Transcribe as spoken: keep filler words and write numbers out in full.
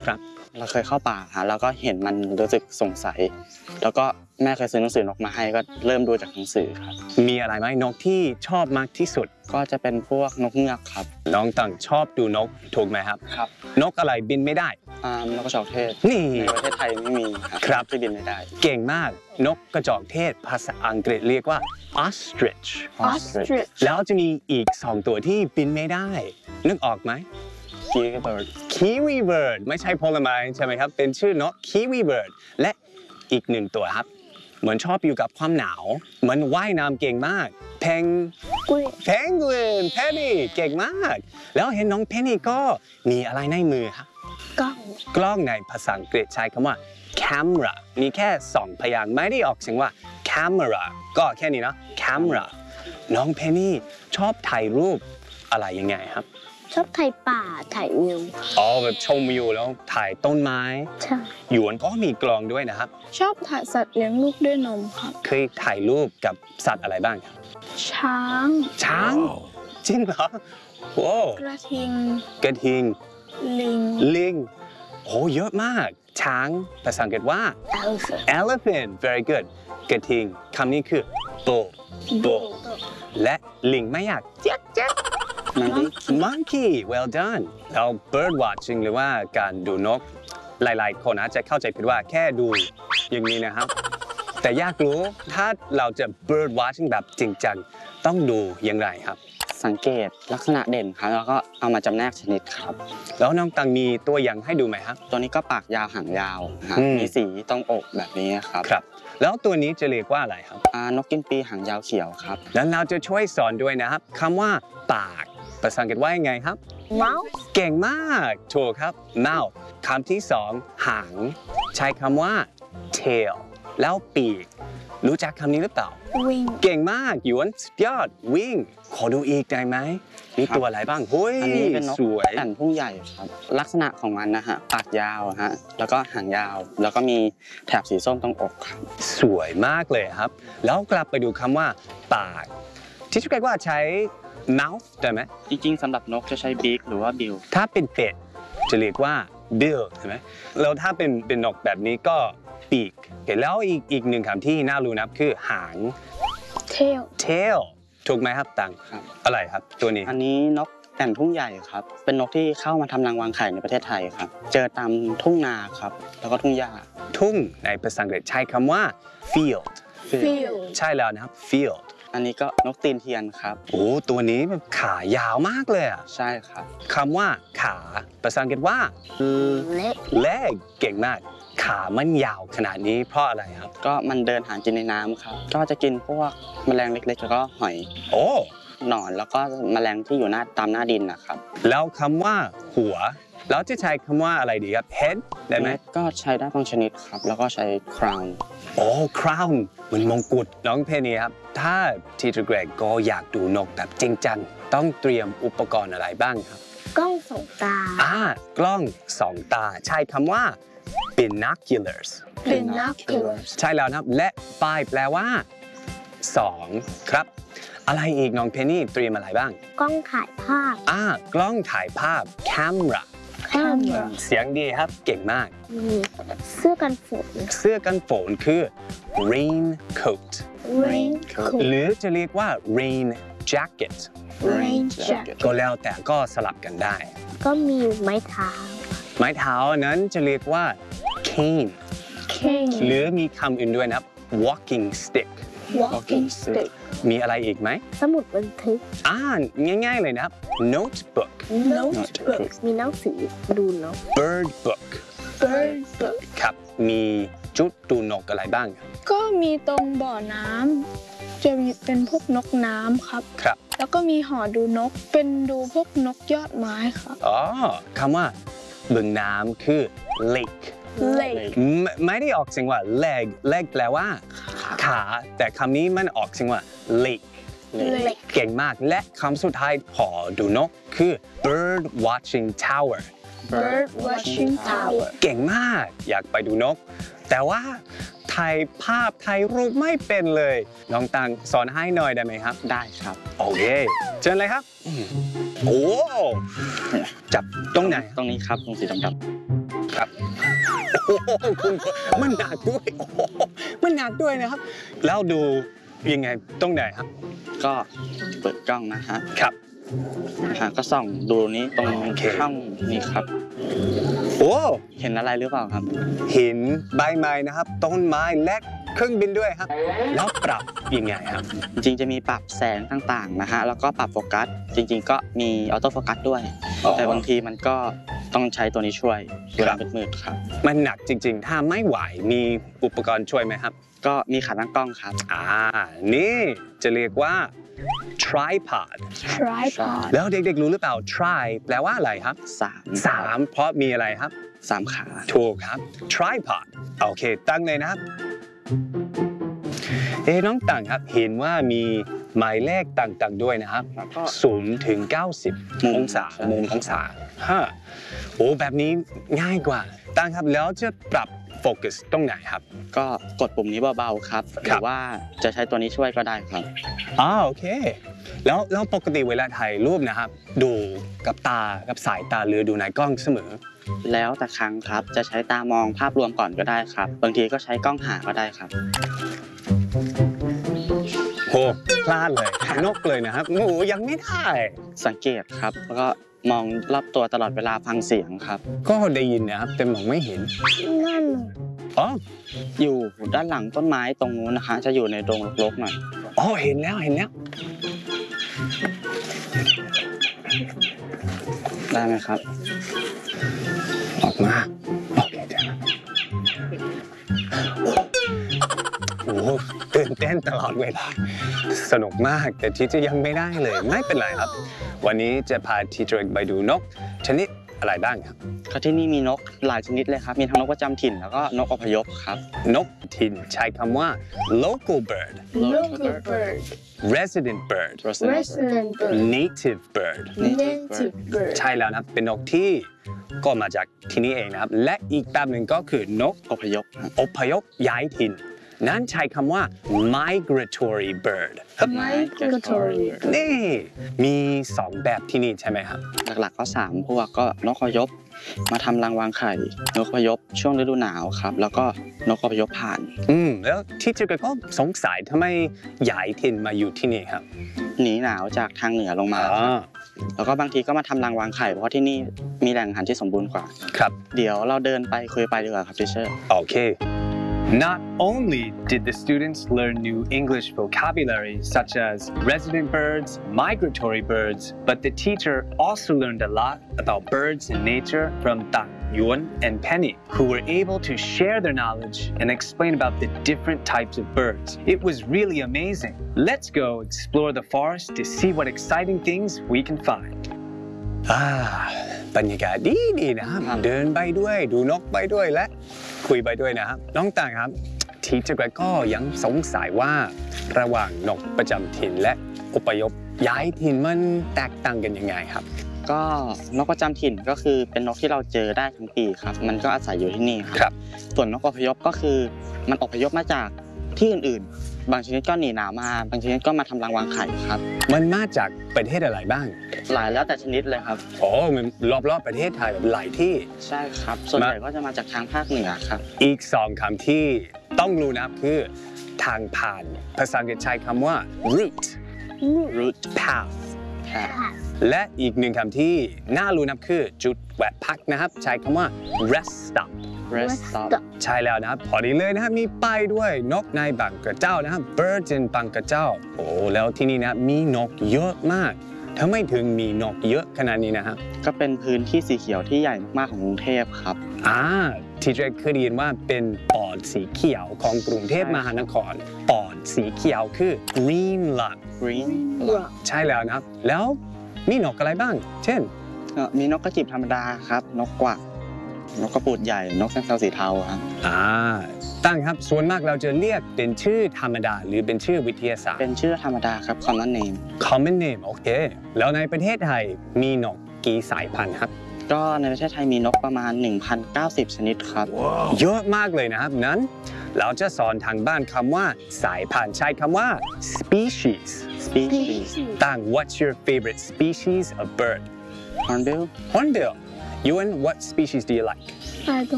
ครับเราเคยเข้าป่าฮะแล้วก็เห็นมันรู้สึกสงสัยแล้วก็แม่เคยซื้อหนังสือนกมาให้ก็เริ่มดูจากหนังสือครับมีอะไรไหมนกที่ชอบมากที่สุดก็จะเป็นพวกนกเงือกครับน้องตังชอบดูนกถูกไหมครับครับนกอะไรบินไม่ได้อ่านกกระจอกเทศนี่ในประเทศไทยไม่มีครับที่บินไม่ได้เก่งมากนกกระจอกเทศภาษาอังกฤษเรียกว่า ostrich ostrich แล้วจะมีอีกสองตัวที่บินไม่ได้นึกออกไหม kiwi bird kiwi bird ไม่ใช่ผลไม้ใช่ไหมครับเป็นชื่อนก kiwi bird และอีกหนึ่งตัวครับเหมือนชอบอยู่กับความหนาวเหมือนว่ายน้ำเก่งมากเพงเพนกวินเพนนี่เก่งมากแล้วเห็นน้องเพนนี่ก็มีอะไรในมือครับกล้องกล้องในภาษาอังกฤษใช้คำว่า camera มีแค่สองพยางค์ไม่ได้ออกเสียงว่า camera ก็แค่นี้นะ camera น้องเพนนี่ชอบถ่ายรูปอะไรยังไงครับชอบถ่ายป่าถ่ายวิวอ๋อแบบชมวิวแล้วถ่ายต้นไม้ใช่หยวนก็มีกลองด้วยนะครับชอบถ่ายสัตว์เลี้ยงลูกด้วยนมครับเคยถ่ายรูปกับสัตว์อะไรบ้างครับช้างช้างจริงเหรอโอ้กระทิงกระทิงลิงลิงโอ้เยอะมากช้างภาษาอังกฤษว่า elephant elephant very good กระทิงคำนี้คือ bull bull และลิงไม่อยากเจ๊กเจ๊ก monkey well done แล้ว bird watching หรือว่าการดูนกหลายๆคนอาจจะเข้าใจผิดว่าแค่ดูอย่างนี้นะครับแต่อยากรู้ถ้าเราจะ bird watching แบบจริงจังต้องดูอย่างไรครับสังเกตลักษณะเด่นครับแล้วก็เอามาจำแนกชนิดครับแล้วน้องตังมีตัวอย่างให้ดูไหมครับตัวนี้ก็ปากยาวหางยาวมีสีตรงอกแบบนี้ครับครับแล้วตัวนี้จะเรียกว่าอะไรครับนกกินปีหางยาวเขียวครับแล้วเราจะช่วยสอนด้วยนะครับคำว่าปากภาษาอังกฤษว่ายังไงครับ mouth เก่งมากถูกครับ mouth คำที่สองหางใช้คำว่า tail แล้วปีกรู้จักคำนี้หรือเปล่า wing เก่งมากหยวนสุดยอด wing ขอดูอีกได้ไหมมีตัวอะไรบ้างเฮ้ยอันนี้เป็นนกสวยแอ่นพุ่งใหญ่ครับลักษณะของมันนะฮะปากยาวฮะแล้วก็หางยาวแล้วก็มีแถบสีส้มตรงอกครับสวยมากเลยครับแล้วกลับไปดูคำว่าปากที่ชุกว่าใช้ mouth ได้ไหมจริงๆสำหรับนกจะใช้ beak หรือว่า bill ถ้าเป็นเป็ดจะเรียกว่า bill ใช่ไหมแล้วถ้าเป็นเป็นนกแบบนี้ก็ปีกแล้วอีกอีกหนึ่งคำที่น่ารู้นะคือหาง tail tail ถูกไหมครับตังครับอะไรครับตัวนี้อันนี้นกแอ่นทุ่งใหญ่ครับเป็นนกที่เข้ามาทำรังวางไข่ในประเทศไทยครับเจอตามทุ่งนาครับแล้วก็ทุ่งหญ้าทุ่งในภาษาอังกฤษใช้คำว่า field field ใช่แล้วนะครับ field อันนี้ก็นกตีนเทียนครับโอ้ตัวนี้แบบขายาวมากเลยอ่ะใช่ครับคำว่าขาภาษาอังกฤษว่า leg leg เก่งมากขามันยาวขนาดนี้เพราะอะไรครับก็มันเดินหากินในน้ำครับก็จะกินพวกแมลงเล็กๆแล้วก็หอยโอ้หนอนแล้วก็แมลงที่อยู่หน้าตามหน้าดินนะครับแล้วคำว่าหัวแล้วจะใช้คำว่าอะไรดีครับ head ได้ไหมก็ใช้ได้บางชนิดครับแล้วก็ใช้ crown โอ้ crown เหมือนมงกุฎน้องเพนี่ครับถ้าทีเจอร์เกรกก็อยากดูนกแบบจริงจังต้องเตรียมอุปกรณ์อะไรบ้างครับกล้องสองตาอ่ากล้องสองตาใช้คำว่า binoculars binoculars ใช่แล้วนะครับและปลายแปลว่าสองครับอะไรอีกน้องเพนนี่เตรียมอะไรบ้างกล้องถ่ายภาพอ่ากล้องถ่ายภาพ camera camera เสียงดีครับเก่งมากมีเสื้อกันฝนเสื้อกันฝนคือ raincoat raincoat หรือจะเรียกว่า rain jacket rain jacket ก็แล้วแต่ก็สลับกันได้ก็มีไม้เท้าไม้เท้านั้นจะเรียกว่า cane cane หรือมีคำอื่นด้วยนะครับ walking stick walking stick มีอะไรอีกไหมสมุดบันทึกอ่าง่ายๆเลยนะครับ notebook notebook มีหนังสือดูนก bird book bird book ครับมีจุดดูนกอะไรบ้างก็มีตรงบ่อน้ำจะมีเป็นพวกนกน้ำครับครับแล้วก็มีหอดูนกเป็นดูพวกนกยอดไม้ครับอ๋อคำว่าบึงน้ำคือ lake lake ไม่ได้ออกเสียงว่า leg leg แปลว่าขาแต่คำนี้มันออกเสียงว่า lake lake เก่งมากและคำสุดท้ายพอดูนกคือ bird watching tower bird watching tower เก่งมากอยากไปดูนกแต่ว่าถ่ายภาพถ่ายรูปไม่เป็นเลยน้องตังสอนให้หน่อยได้ไหมครับได้ครับโอเคเชิญเลยครับโอ้จับตรงไหนตรงนี้ครับตรงสีดำครับโอ้โหคุณมันหนักด้วยโอ้โหมันหนักด้วยนะครับ แล้วดูยังไงตรงไหนครับก็เปิดกล้องนะฮะครับฮะก็ส่องดูนี้ตรงโอเคช่องนี้ครับโอ้เห็นอะไรหรือเปล่าครับเห็นใบไม้นะครับ ต้นไม้และเครื่องบินด้วยครับ แล้วปรับยังไงครับจริงๆจะมีปรับแสงต่างๆนะฮะแล้วก็ปรับโฟกัสจริงๆก็มีออโต้โฟกัสด้วยอ๋อแต่บางทีมันก็ต้องใช้ตัวนี้ช่วยเวลามืดๆครับมันหนักจริงๆ ถ้าไม่ไหวมีอุปกรณ์ช่วยไหมครับก็มีขาตั้งกล้องครับอ่า นี่จะเรียกว่า tripod tripod แล้วเด็กๆรู้หรือเปล่า tri แปลว่าอะไรครับสามสามเพราะมีอะไรครับสามขาถูกครับ tripod โอเค ตั้งเลยนะครับ เอ๊ะน้องต่างครับ เห็นว่ามีหมายเลขต่างๆด้วยนะครับแล้วก็ศูนย์ถึงเก้าสิบมุมองศาใช่มุมองศาฮะโอ้แบบนี้ง่ายกว่า ตั้งครับ แล้วจะปรับโฟกัสตรงไหนครับก็กดปุ่มนี้เบาๆครับหครัรืบอว่าจะใช้ตัวนี้ช่วยก็ได้ครับอ๋อโอเค แล้วแล้วปกติเวลาถ่ายรูปนะครับ ดูกับตากับสายตาหรือดูในกล้องเสมอแล้วแต่ครั้งครับจะใช้ตามองภาพรวมก่อนก็ได้ครับ บางทีก็ใช้กล้องหาก็ได้ครับโหพลาดเลยนกเลยนะครับหมูยังไม่ได้สังเกตครับ แล้วก็มองรอบตัวตลอดเวลาฟังเสียงครับก็ได้ยินนะครับแต่มองไม่เห็นนั่นอ๋ออยู่ด้านหลังต้นไม้ตรงนู้นนะคะ จะอยู่ในดงรกๆหน่อยอ๋อเห็นแล้วเห็นแล้วได้ไหมครับออกมาโอเคจ้ะโอ้โหตื่นเต้นตลอดเวลาสนุกมากแต่ที่จะยังไม่ได้เลยไม่เป็นไรครับ วันนี้จะพาทีเจอร์ไปดูนกชนิดอะไรบ้างครับก็ที่นี่มีนกหลายชนิดเลยครับ มีทั้งนกประจำถิ่นแล้วก็นกอพยพครับนกถิ่นใช้คำว่า local bird local bird resident bird resident bird native bird native bird ใช่แล้วนะครับเป็นนกที่ก็มาจากที่นี่เองนะครับ และอีกแบบหนึ่งก็คือนกอพยพครับอพยพย้ายถิ่น นั้นใช้คำว่า migratory bird ครับ migratory นี่มีสองแบบที่นี่ใช่ไหมครับหลักๆก็สามพวกก็นกอพยพมาทำรังวางไข่ นกอพยพช่วงฤดูหนาวครับ แล้วก็นกอพยพผ่านอืมแล้วที่เจอก็สงสัยทำไมย้ายถิ่นมาอยู่ที่นี่ครับหนีหนาวจากทางเหนือลงมาอ๋อครับแล้วก็บางทีก็มาทำรังวางไข่เพราะที่นี่มีแหล่งอาหารที่สมบูรณ์กว่าครับเดี๋ยวเราเดินไปคุยไปดีกว่าครับทิเชอร์โอเค Not only did the students learn new English vocabulary such as resident birds, migratory birds, but the teacher also learned a lot about birds and nature from Tang, Yuan, and Penny, who were able to share their knowledge and explain about the different types of birds. It was really amazing. Let's go explore the forest to see what exciting things we can find. อ่าบรรยากาศดีดีนะครับเดินไปด้วยดูนกไปด้วยและคุยไปด้วยนะครับน้องต่างครับทีเจอร์ก็ยังสงสัยว่าระหว่างนกประจำถิ่นและอพยพย้ายถิ่นมันแตกต่างกันยังไงครับก็นกประจำถิ่นก็คือเป็นนกที่เราเจอได้ทั้งปีครับ มันก็อาศัยอยู่ที่นี่ครับครับส่วนนกอพยพก็คือมันอพยพมาจากที่อื่นๆ บางชนิดก็หนีหนาวมา บางชนิดก็มาทำรังวางไข่ครับมันมาจากประเทศอะไรบ้างหลายแล้วแต่ชนิดเลยครับอ๋อมันรอบๆประเทศไทยแบบหลายที่ใช่ครับ ส่วนใหญ่ก็จะมาจากทางภาคเหนือครับอีกสองคำที่ต้องรู้นะครับคือทางผ่านภาษาอังกฤษใช้คำว่า route route path ครับและอีกหนึ่งคำที่น่ารู้นะครับคือจุดแวะพักนะครับ ใช้คำว่า rest stop rest stop ใช่แล้วนะครับ พอดีเลยนะครับมีป้ายด้วยนกในบางกระเจ้านะครับ birds in บางกระเจ้า โอ้แล้วที่นี่นะครับมีนกเยอะมากทำไมถึงมีนกเยอะขนาดนี้นะครับก็เป็นพื้นที่สีเขียวที่ใหญ่มากๆของกรุงเทพครับอ่าที่เจเคยได้ยินว่าเป็นปอดสีเขียวของกรุงเทพมหานครปอดสีเขียวคือ green lung green ใช่แล้วนะครับ แล้วมีนกอะไรบ้าง เช่นเอ่อมีนกกระจิบธรรมดาครับ นกกวักนกกระปูดใหญ่ นกแซงเซาสีเทาครับอ่าตั้งครับส่วนมากเราจะเรียกเป็นชื่อธรรมดาหรือเป็นชื่อวิทยาศาสตร์เป็นชื่อธรรมดาครับ common name common name โอเค แล้วในประเทศไทยมีนกกี่สายพันธุ์ครับก็ในประเทศไทยมีนกประมาณ หนึ่งพันเก้าสิบ ชนิดครับเยอะมากเลยนะครับนั้น เราจะสอนทางบ้านคำว่าสายพันธุ์ใช้คำว่า species species ตั้ง what's your favorite species of bird hornbill hornbill Ewan what species do you like ตายตรง